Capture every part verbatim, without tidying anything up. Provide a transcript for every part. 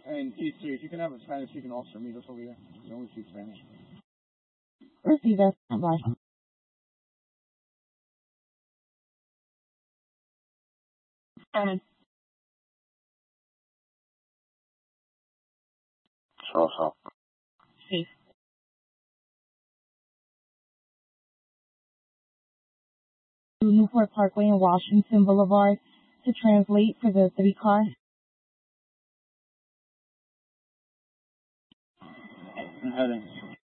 And T three, if you can have a Spanish-speaking officer meet us over here. We only speak Spanish. Receiver. Bye. Spanish. Sure, sure. Safe. To Newport Parkway and Washington Boulevard to translate for the three car. I'm heading.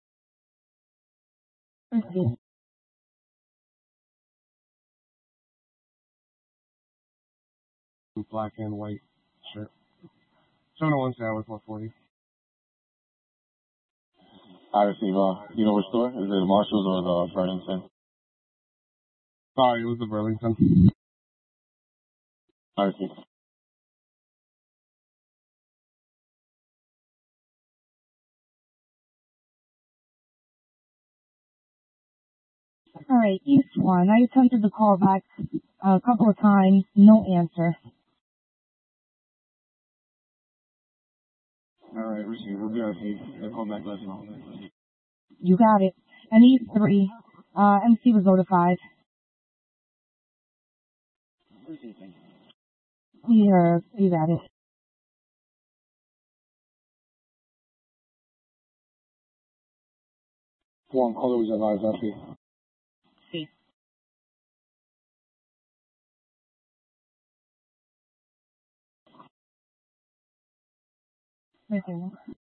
Receive. Black and white shirt. seven oh one South one forty. I receive, uh, you know which store? Is it the Marshalls or the Burlington? Sorry, it was the Burlington. I receive. All right, East one. I attempted to call back a couple of times. No answer. All right, receive. We'll be right with you. They'll call back, let us know. You got it. And East three. Uh, M C was notified. Receive, thank you. Yeah, you got it. One, call was advised, that's it. Safe. Receive.